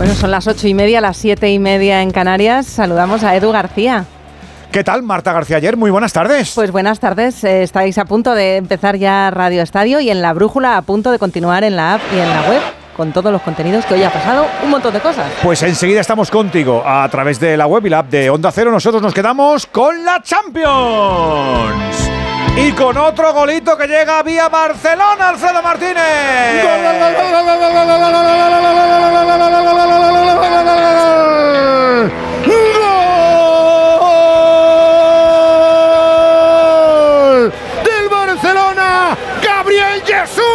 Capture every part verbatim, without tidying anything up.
Bueno, son las ocho y media, las siete y media en Canarias. Saludamos a Edu García. ¿Qué tal, Marta García Ayer? Muy buenas tardes. Pues buenas tardes. Eh, estáis a punto de empezar ya Radio Estadio y en La Brújula a punto de continuar en la app y en la web con todos los contenidos que hoy ha pasado un montón de cosas. Pues enseguida estamos contigo a través de la web y la app de Onda Cero. Nosotros nos quedamos con la Champions. Y con otro golito que llega vía Barcelona, Alfredo Martínez. ¡Gol, gol, gol, gol, gol, gol, gol, gol, del Barcelona! ¡Gabriel Jesús!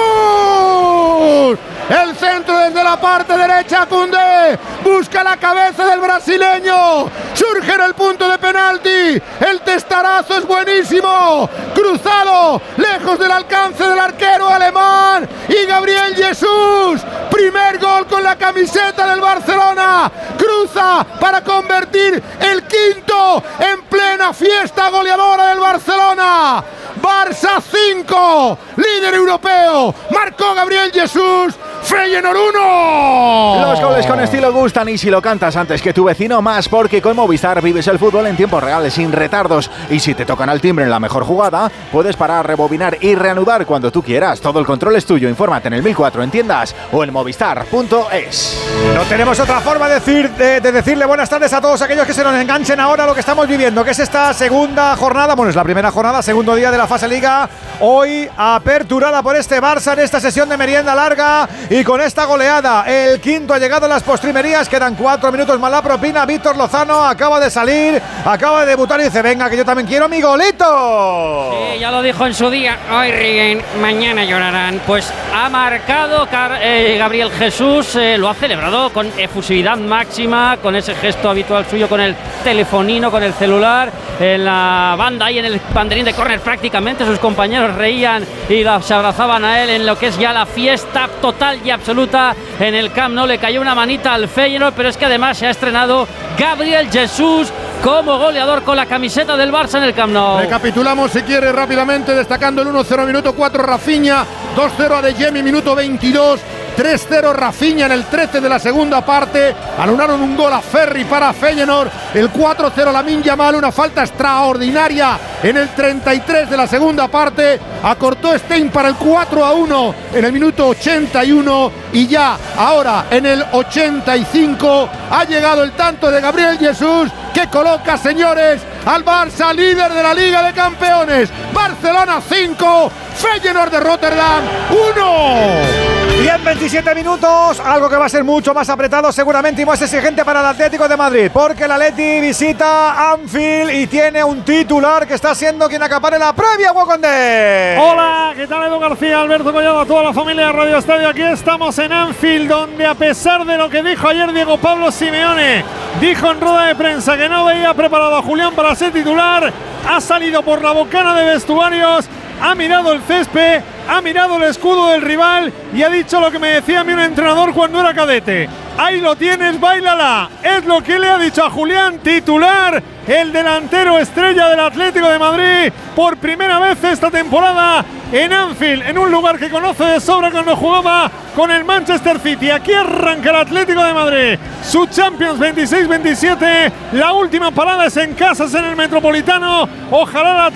El centro desde la parte derecha, Koundé busca la cabeza del brasileño, surge en el punto de penalti, el testarazo es buenísimo, cruzado, lejos del alcance del arquero alemán, y Gabriel Jesús, primer gol con la camiseta del Barcelona, cruza para convertir el quinto en plena fiesta goleadora del Barcelona. Barça cinco, líder europeo, marcó Gabriel Jesús, Feyenoord uno. Los goles con estilo gustan y si lo cantas antes que tu vecino más, porque con Movistar vives el fútbol en tiempo real sin retardos y si te tocan al timbre en la mejor jugada, puedes parar, rebobinar y reanudar cuando tú quieras. Todo el control es tuyo, infórmate en el mil cuatro en tiendas o en movistar punto es. No tenemos otra forma de, decir, de, de decirle buenas tardes a todos aquellos que se nos enganchen ahora a lo que estamos viviendo, que es esta segunda jornada, bueno, es la primera jornada, segundo día de la fase Liga, hoy aperturada por este Barça en esta sesión de merienda larga y con esta goleada. El quinto ha llegado a las postrimerías, quedan cuatro minutos más la propina. Víctor Lozano acaba de salir, acaba de debutar y dice, venga, que yo también quiero mi golito. Sí, ya lo dijo en su día, hoy ríen, mañana llorarán. Pues ha marcado Car eh, Gabriel Jesús, eh, lo ha celebrado con efusividad máxima, con ese gesto habitual suyo, con el telefonino, con el celular, en la banda ahí en el banderín de córner prácticamente, sus compañeros reían y se abrazaban a él en lo que es ya la fiesta total y absoluta en el Camp Nou. Le cayó una manita al Feyenoord, pero es que además se ha estrenado Gabriel Jesús como goleador con la camiseta del Barça en el Camp Nou. Recapitulamos si quiere rápidamente, destacando el uno cero minuto cuatro Rafinha, dos cero Adeyemi minuto veintidós, tres cero Rafinha en el trece de la segunda parte, anularon un gol a Ferri para Feyenoord, el cuatro cero Lamine Yamal, una falta extraordinaria en el treinta y tres de la segunda parte, acortó Stein para el cuatro a uno en el minuto ochenta y uno y ya ahora en el ochenta y cinco ha llegado el tanto de Gabriel Jesús que coloca, señores, al Barça líder de la Liga de Campeones. Barcelona cinco, Feyenoord de Rotterdam uno. Y en veintisiete minutos, algo que va a ser mucho más apretado seguramente y más exigente para el Atlético de Madrid, porque el Atleti visita Anfield y tiene un titular que está siendo quien acapare la previa. Guacondé. Hola, ¿qué tal? Edu García, Alberto Collado, a toda la familia de Radio Estadio. Aquí estamos en Anfield, donde a pesar de lo que dijo ayer Diego Pablo Simeone, dijo en rueda de prensa que no veía preparado a Julián para ser titular, ha salido por la bocana de vestuarios, ha mirado el césped, ha mirado el escudo del rival y ha dicho lo que me decía a mí un entrenador cuando era cadete. Ahí lo tienes, báilala. Es lo que le ha dicho a Julián, titular, el delantero estrella del Atlético de Madrid, por primera vez esta temporada en Anfield, en un lugar que conoce de sobra cuando jugaba con el Manchester City. Aquí arranca el Atlético de Madrid, su Champions veintiséis veintisiete. La última parada es en Casas, en el Metropolitano. Ojalá el